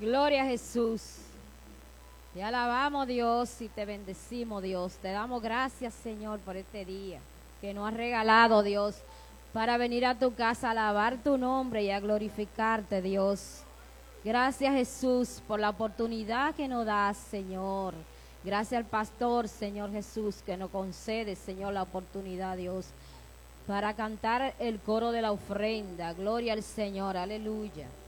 Gloria a Jesús. Te alabamos, Dios, y te bendecimos, Dios. Te damos gracias, Señor, por este día que nos has regalado, Dios, para venir a tu casa a alabar tu nombre y a glorificarte, Dios. Gracias, Jesús, por la oportunidad que nos das, Señor. Gracias al pastor, Señor Jesús, que nos concede, Señor, la oportunidad, Dios, para cantar el coro de la ofrenda. Gloria al Señor, aleluya.